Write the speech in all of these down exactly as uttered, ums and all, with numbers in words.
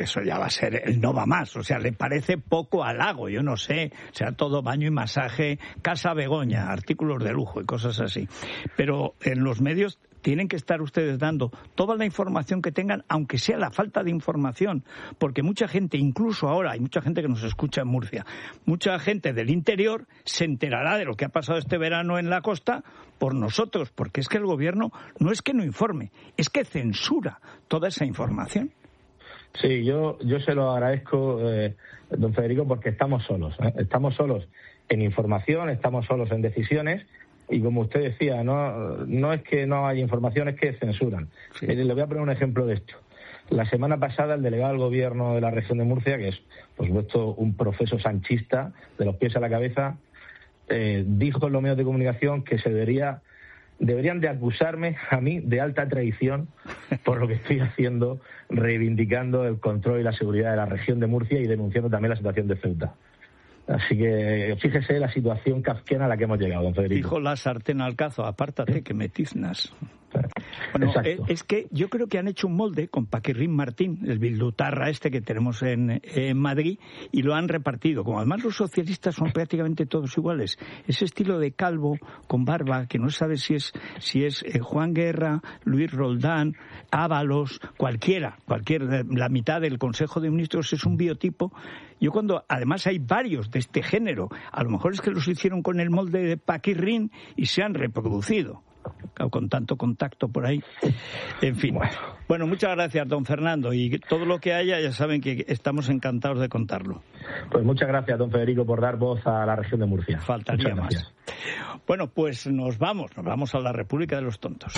eso ya va a ser el no va más. O sea, le parece poco halago, yo no sé, o sea, todo baño y masaje, Casa Begoña, artículos de lujo y cosas así. Pero en los medios tienen que estar ustedes dando toda la información que tengan, aunque sea la falta de información, porque mucha gente, incluso ahora, hay mucha gente que nos escucha en Murcia, mucha gente del interior se enterará de lo que ha pasado este verano en la costa por nosotros, porque es que el gobierno no es que no informe, es que censura toda esa información. Sí, yo, yo se lo agradezco, eh, don Federico, porque estamos solos, ¿eh? Estamos solos en información, estamos solos en decisiones. Y como usted decía, no no es que no haya información, es que censuran. Sí. Eh, le voy a poner un ejemplo de esto. La semana pasada, el delegado del gobierno de la región de Murcia, que es, por supuesto, un profeso sanchista, de los pies a la cabeza, eh, dijo en los medios de comunicación que se debería, deberían de acusarme a mí de alta traición por lo que estoy haciendo, reivindicando el control y la seguridad de la región de Murcia y denunciando también la situación de Ceuta. Así que fíjese la situación kafkiana a la que hemos llegado, don Federico. Dijo la sartén al cazo, apártate que me tiznas. Bueno, es, es que yo creo que han hecho un molde con Paquirrín Martín, el bildutarra este que tenemos en, en Madrid, y lo han repartido. Como además los socialistas son prácticamente todos iguales, ese estilo de calvo con barba, que no sabe si es si es eh, Juan Guerra, Luis Roldán, Ábalos, cualquiera, cualquier, la mitad del Consejo de Ministros es un biotipo. Yo cuando, además hay varios de este género, a lo mejor es que los hicieron con el molde de Paquirrín y se han reproducido. Con tanto contacto por ahí. En fin. Bueno, muchas gracias, don Fernando. Y todo lo que haya, ya saben que estamos encantados de contarlo. Pues muchas gracias, don Federico, por dar voz a la región de Murcia. Faltaría más. Bueno, pues nos vamos. Nos vamos a la República de los Tontos.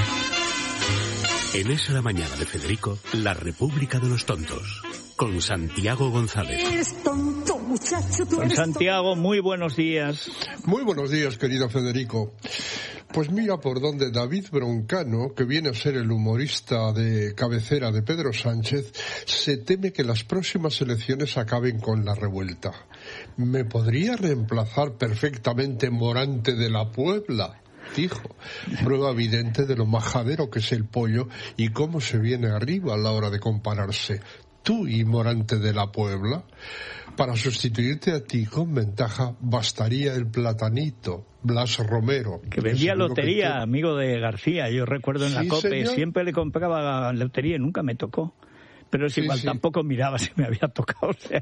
En Es la Mañana de Federico, la República de los Tontos. Con Santiago González. Eres tonto, muchacho, tú Don eres Santiago, tonto. muy buenos días. Muy buenos días, querido Federico. Pues mira por dónde David Broncano, que viene a ser el humorista de cabecera de Pedro Sánchez, se teme que las próximas elecciones acaben con la revuelta. ¿Me podría reemplazar perfectamente Morante de la Puebla?, dijo, prueba evidente de lo majadero que es el pollo y cómo se viene arriba a la hora de compararse. Tú y Morante de la Puebla, para sustituirte a ti con ventaja bastaría el platanito, Blas Romero. Que vendía lotería, que te... amigo de García, yo recuerdo en sí, la COPE, señor. Siempre le compraba lotería y nunca me tocó. Pero es sí, igual, sí. tampoco miraba si me había tocado. O sea,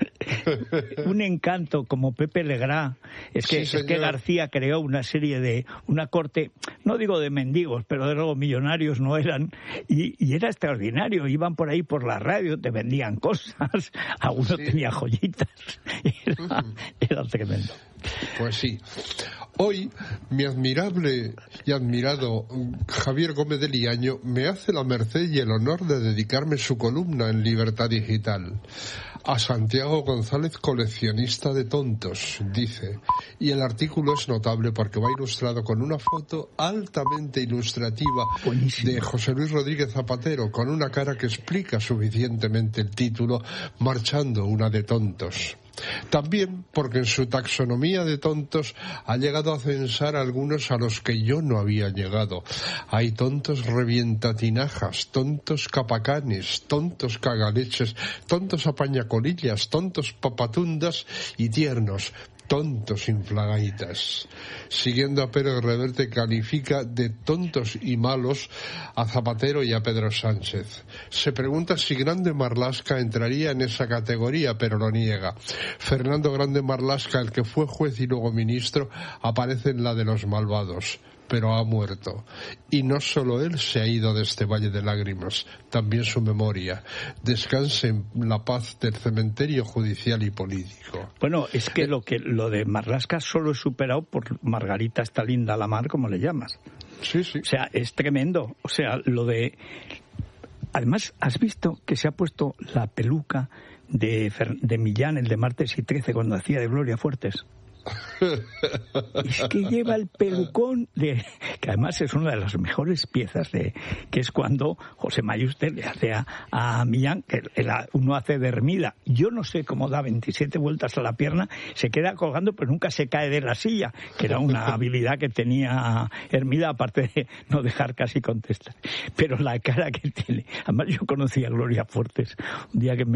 un encanto como Pepe Legrá. Es que, sí, es que García creó una serie de, una corte, no digo de mendigos, pero de luego millonarios no eran, y, y era extraordinario. Iban por ahí por la radio, te vendían cosas, algunos sí. tenía joyitas. Era, uh-huh. era tremendo. Pues sí. Hoy, mi admirable y admirado Javier Gómez de Liaño me hace la merced y el honor de dedicarme su columna en Libertad Digital. A Santiago González, coleccionista de tontos, dice. Y el artículo es notable porque va ilustrado con una foto altamente ilustrativa Buenísimo. de José Luis Rodríguez Zapatero, con una cara que explica suficientemente el título, marchando una de tontos. También porque en su taxonomía de tontos ha llegado a censar a algunos a los que yo no había llegado. Hay tontos revientatinajas, tontos capacanes, tontos cagaleches, tontos apañacolillas, tontos papatundas y tiernos, tontos inflagaitas. Siguiendo a Pérez Reverte, califica de tontos y malos a Zapatero y a Pedro Sánchez. Se pregunta si Grande Marlaska entraría en esa categoría, pero lo niega. Fernando Grande Marlaska, el que fue juez y luego ministro, aparece en la de los malvados, pero ha muerto. Y no solo él se ha ido de este valle de lágrimas, también su memoria. Descanse en la paz del cementerio judicial y político. Bueno, es que lo que lo de Marlaska solo es superado por Margarita esta linda la mar, como le llamas. Sí, sí. O sea, es tremendo. O sea, lo de... Además, ¿has visto que se ha puesto la peluca de, Fer... de Millán, el de Martes y Trece, cuando hacía de Gloria Fuertes? Es que lleva el pelucón de, que además es una de las mejores piezas de, que es cuando José Mayuste le hace a, a Millán, que el, uno hace de Hermida. Yo no sé cómo da veintisiete vueltas a la pierna, se queda colgando pero nunca se cae de la silla, que era una habilidad que tenía Hermida, aparte de no dejar casi contestar. Pero la cara que tiene, además yo conocí a Gloria Fuertes un día que me